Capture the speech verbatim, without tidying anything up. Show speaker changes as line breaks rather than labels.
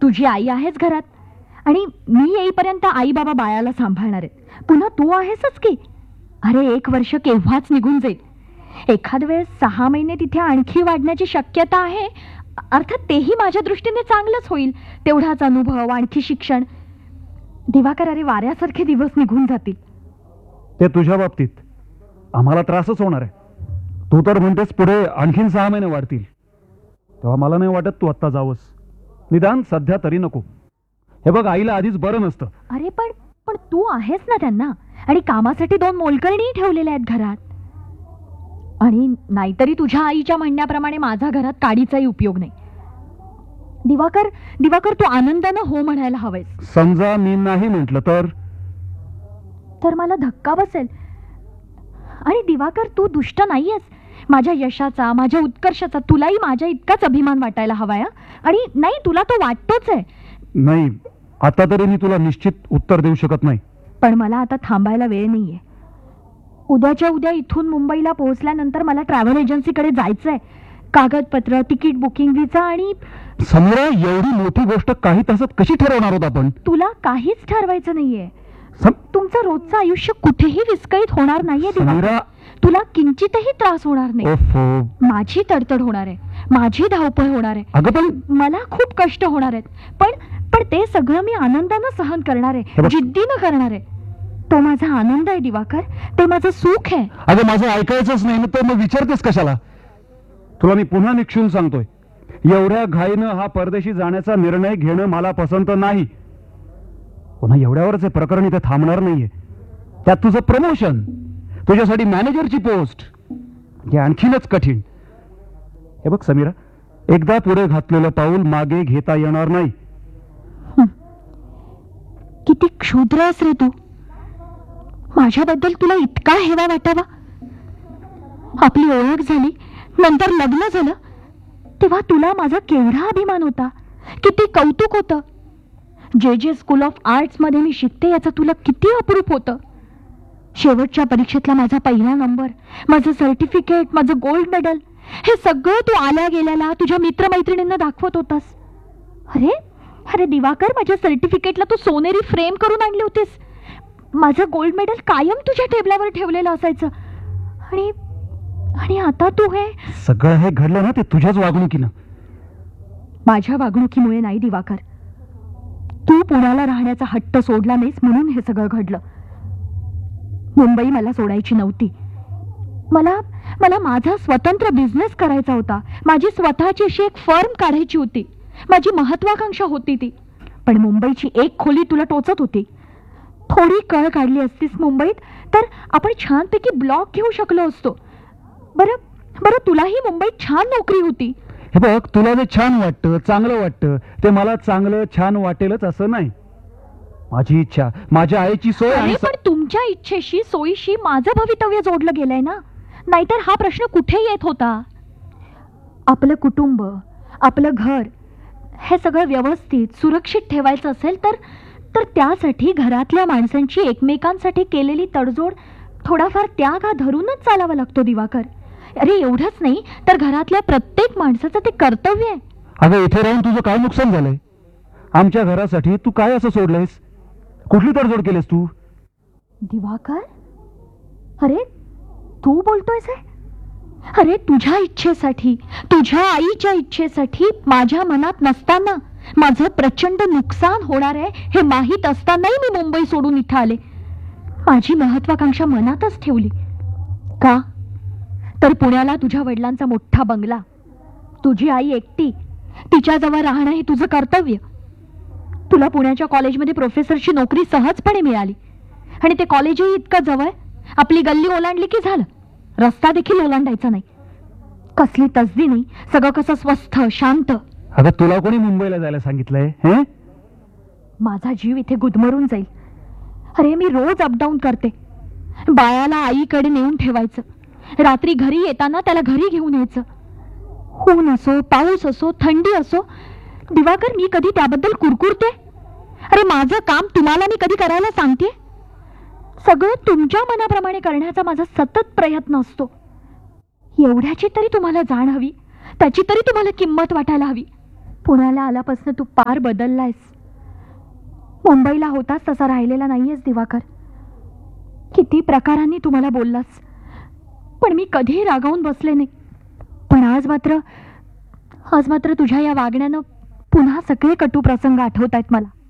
तुझी आई आहेच घरात, आणि मी येईपर्यंत आई बाबा बाळाला सांभाळणार आहेत. पुन्हा तू आहेसच की. अरे एक वर्ष केव्हाच निघून जाईल. एखाद वेळेस सहा महिने तिथे आणखी वाढण्याची शक्यता आहे. अर्थात तेही माझ्या दृष्टीने चांगलंच होईल. तेवढाच अनुभव, आणखी शिक्षण. दिवाकर, अरे वाऱ्यासारखे दिवस निघून जातील.
ते तुझ्या बाबतीत आम्हाला त्रासच होणार आहे. तू तर म्हणतेस पुढे आणखीन सहा महिने वाढतील. तेव्हा मला नाही वाटत तू आत्ता जावंस. निदान सध्या तरी नको. हे बघ, आईला आधीच बरं नसतं.
अरे पण पण तू आहेस ना त्यांना, आणि कामासाठी दोन मोलकरणीही ठेवलेल्या आहेत घरात. आणि नाहीतरी तुझ्या आईच्या म्हणण्याप्रमाणे माझा घरात काडीचाही उपयोग नाही. दिवाकर दिवाकर तू आनंदानं हो म्हणायला हवंयस.
समजा मी नाही म्हटलं तर
तर मला धक्का बसेल. आणि दिवाकर, तू दुष्ट नाहीयेस. माझ्या यशाचा, माझ्या उत्कर्षाचा तुलाही माझ्या इतकाच अभिमान वाटायला हवाय. आणि नाही, तुला तो वाटतोच आहे.
नाही, आता तरी मी तुला निश्चित उत्तर देऊ शकत नाही.
पण मला आता थांबायला वेळ नाहीये. उद्याच्या उद्या इथून मुंबईला पोहोचल्यानंतर मला ट्रॅव्हल एजन्सीकडे जायचंय. कागदपत्र, तिकीट बुकिंग, व्हिसा. आणि
समीरा, एवढी मोठी गोष्ट काही तासात कशी ठरवणार होत आपण?
तुला काहीच ठरवायचं नाहीये. तुमचं रोजचं आयुष्य कुठेही विस्कळीत होणार नाहीये दिवाकर. तुला किंचितही त्रास होणार नाही. माझी तडतड होणार आहे, माझी धावपळ होणार आहे.
अगं पण
मला खूप कष्ट होणार आहेत. पण पण ते सगळं मी आनंदानं सहन करणार आहे, जिद्दीनं करणार आहे. तो माझा आनंद आहे दिवाकर, ते माझं सुख आहे.
अगं माझं ऐकायचंच नाही ना, तर मग विचारतेस कशाला? तुला मी पुन्हा निक्षून सांगतोय, एवढ्या घाईनं हा परदेशी जाण्याचा निर्णय घेणं मला पसंत नाही. पुन्हा एवढ्यावरच हे प्रकरण इथे थांबणार नाहीये. त्यात तुझं प्रमोशन, तुझ्यासाठी मॅनेजरची पोस्ट, हे आणखीनच कठीण. हे बघ समीरा, एकदा पुढे घातलेलं पाऊल मागे घेता येणार नाही.
किती क्षुद्र आहेस रे तू. माझ्याबद्दल तुला इतका हेवा वाटावा. आपली ओळख झाली, नंतर लग्न झालं, तेव्हा तुला माझा केवढा अभिमान होता, किती कौतुक होतं. जे जे स्कूल ऑफ आर्ट्स मध्ये मी शिकते याचं तुला किती अप्रूप होतं. शेवटच्या परीक्षेतला माझा पहिला नंबर, माझं सर्टिफिकेट, माझं गोल्ड मेडल, हे सगळं तू आल्या गेल्याला तुझ्या मित्रमैत्रिणींना दाखवत होतास. अरे अरे दिवाकर, माझ्या सर्टिफिकेटला तू सोनेरी फ्रेम करून आणले होतेस. माझं गोल्ड मेडल कायम तुझ्या टेबलावर ठेवलेलं असायचं. आणि आणि आता तू हे
सगळं हे घडलं ना, ते तुझ्याच वागणुकीनं.
माझ्या वागणुकीमुळे नाही दिवाकर. तू पुण्याला राहण्याचा हट्ट सोडला नाहीस म्हणून हे सगळं घडलं. मुंबई मला सोडायची नव्हती. मला मला माझा स्वतंत्र बिझनेस करायचा होता. माझी स्वतःची अशी एक फर्म काढायची होती. माझी महत्वाकांक्षा होती ती. पण मुंबईची एक खोली तुला टोचत होती. थोडी कळ काढली असतीस मुंबईत तर आपण छानपैकी ब्लॉक घेऊ शकलो असतो. बरं बरं तुलाही मुंबईत छान नोकरी होती.
हे बघ, तुला जे छान वाटतं, चांगलं वाटतं, ते मला चांगलं छान वाटेलच असं नाही. माझी इच्छा, माझ्या आईची सोय.
अरे पण तुमच्या इच्छेशी, सोयीशी माझं भवितव्य जोडलं गेलंय ना. नाहीतर हा प्रश्न कुठे येत होता. आपलं कुटुंब, आपलं घर, हे सगळं व्यवस्थित सुरक्षित ठेवायचं असेल तर तर त्यासाठी घरातल्या माणसांची एकमेकांसाठी केलेली तडजोड, थोडाफार त्याग हा धरूनच चालावा लागतो दिवाकर. अरे एवढंच नाही तर घरातल्या प्रत्येक माणसाचं ते कर्तव्य आहे.
अगं इथे राहून तुझं काय नुकसान झालंय? आमच्या घरासाठी तू काय असं सोडलंयस? कुठली तडजोड केलीस तू?
दिवाकर, अरे तू बोलतोयस आहे? अरे तुझ्या इच्छेसाठी, तुझ्या आईच्या इच्छेसाठी माझ्या मनात नसताना, माझं प्रचंड नुकसान होणार आहे हे माहीत असतानाही मी मुंबई सोडून इथं आले. माझी महत्वाकांक्षा मनातच ठेवली. का? तर पुण्याला तुझ्या वडिलांचा मोठा बंगला, तुझी आई एकटी, तिच्याजवळ राहणं हे तुझं कर्तव्य. तुला पुण्याच्या कॉलेजमध्ये प्रोफेसरची नोकरी सहजपणे मिळाली. आणि ते कॉलेजही इतकं जवळ, आपली गल्ली ओलांडली की झालं, रस्ता देखील ओलांडायचा नाही. कसली तसदी नाही, सगळं कसं स्वस्थ शांत.
अगं तुला कोणी मुंबईला जायला सांगितलंय? हे
माझा जीव इथे गुदमरून जाईल. अरे मी रोज अपडाऊन करते. बाळाला आईकडे नेऊन ठेवायचं, रात्री घरी येताना त्याला घरी घेऊन यायचं. ऊन असो, पाऊस असो, थंडी असो. दिवाकर, मी कधी त्याबद्दल कुरकुरते? अरे माझं काम तुम्हाला मी कधी करायला सांगते? सगळं तुमच्या मनाप्रमाणे करण्याचा माझा सतत प्रयत्न असतो. एवढ्याची तरी तुम्हाला जाण हवी, त्याची तरी तुम्हाला किंमत वाटायला हवी. पुण्याला आल्यापासून तू पार बदललायस. मुंबईला होतास तसा राहिलेला नाहीयेस दिवाकर. किती प्रकारांनी तू मला बोललास, पण मी कधीही रागावून बसले नाही. पण आज मात्र आज मात्र तुझ्या या वागण्यानं पुन्हा सगळे कटू प्रसंग आठवत आहेत मला.